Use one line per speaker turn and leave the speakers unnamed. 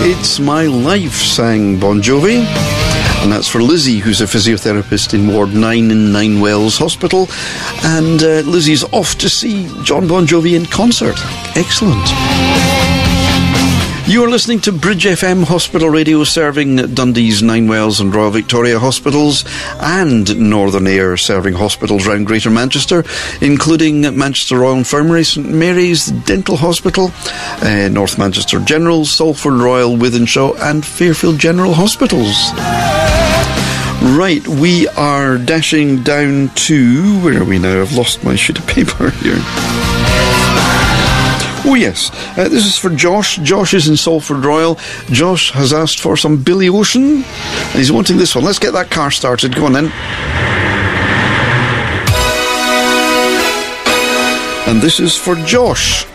It's My Life, sang Bon Jovi. And that's for Lizzie, who's a physiotherapist in Ward 9 in Ninewells Hospital. And Lizzie's off to see John Bon Jovi in concert. Excellent. You are listening to Bridge FM Hospital Radio, serving Dundee's, Ninewells and Royal Victoria hospitals, and Northern Air, serving hospitals around Greater Manchester, including Manchester Royal Infirmary, St Mary's Dental Hospital, North Manchester General, Salford Royal, Wythenshawe and Fairfield General Hospitals. Right, we are dashing down to... where are we now? I've lost my sheet of paper here. Oh yes, this is for Josh. Josh is in Salford Royal. Josh has asked for some Billy Ocean, and he's wanting this one. Let's get that car started. Go on then. And this is for Josh.